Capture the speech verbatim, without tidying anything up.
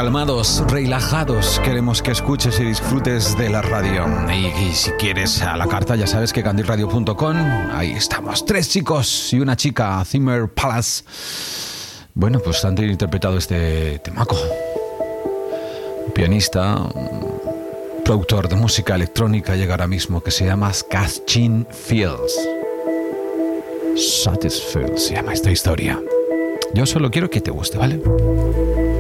calmados, relajados, queremos que escuches y disfrutes de la radio. Y, y si quieres a la carta, ya sabes que candil radio punto com, ahí estamos, tres chicos y una chica, Zimmer Palace. Bueno, pues han interpretado este temaco. Un pianista, un productor de música electrónica llega ahora mismo, que se llama Catherine Fields. Satisfield se llama esta historia. Yo solo quiero que te guste, ¿vale?